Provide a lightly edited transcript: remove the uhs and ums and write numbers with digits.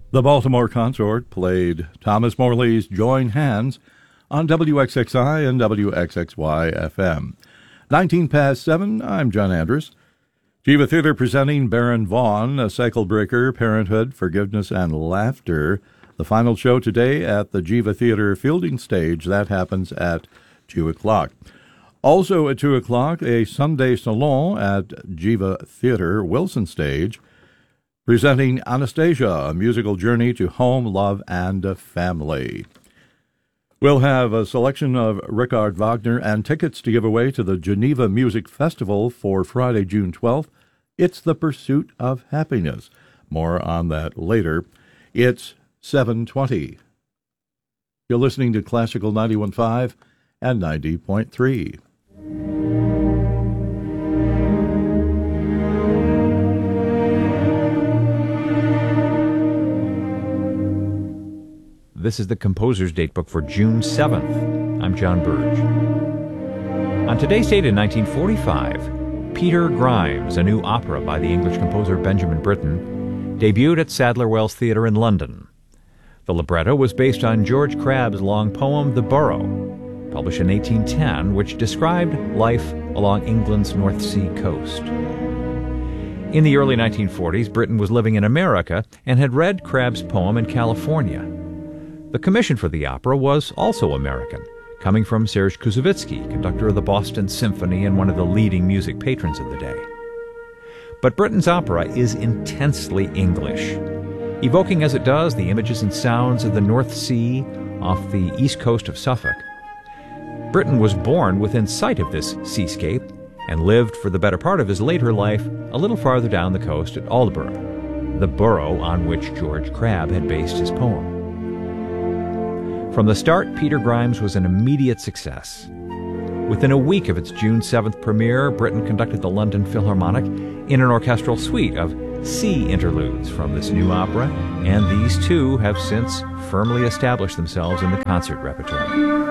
The Baltimore Consort played Thomas Morley's Join Hands on WXXI and WXXY FM. 19 past 7, I'm John Andrews. Jiva Theater presenting Baron Vaughn, A Cycle Breaker, Parenthood, Forgiveness, and Laughter. The final show today at the Jiva Theater Fielding Stage. That happens at 2 o'clock. Also at 2 o'clock, a Sunday Salon at Jiva Theater Wilson Stage, presenting Anastasia, A Musical Journey to Home, Love, and Family. We'll have a selection of Richard Wagner and tickets to give away to the Geneva Music Festival for Friday, June 12th. It's the Pursuit of Happiness. More on that later. It's 7:20. You're listening to Classical 91.5 and 90.3. This is the Composer's Datebook for June 7th. I'm John Burge. On today's date in 1945, Peter Grimes, a new opera by the English composer Benjamin Britten, debuted at Sadler Wells Theatre in London. The libretto was based on George Crabbe's long poem, The Borough, published in 1810, which described life along England's North Sea coast. In the early 1940s, Britten was living in America and had read Crabbe's poem in California. The commission for the opera was also American, coming from Serge Koussevitzky, conductor of the Boston Symphony and one of the leading music patrons of the day. But Britten's opera is intensely English, evoking as it does the images and sounds of the North Sea off the east coast of Suffolk. Britten was born within sight of this seascape and lived for the better part of his later life a little farther down the coast at Aldborough, the borough on which George Crabbe had based his poem. From the start, Peter Grimes was an immediate success. Within a week of its June 7th premiere, Britten conducted the London Philharmonic in an orchestral suite of sea interludes from this new opera, and these too have since firmly established themselves in the concert repertoire.